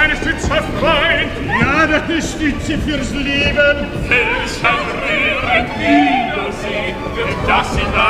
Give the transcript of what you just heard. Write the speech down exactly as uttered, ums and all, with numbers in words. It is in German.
eine Stütze Freund. Ja, eine Stütze fürs Leben. Welch ein Wiedersehen, wird das in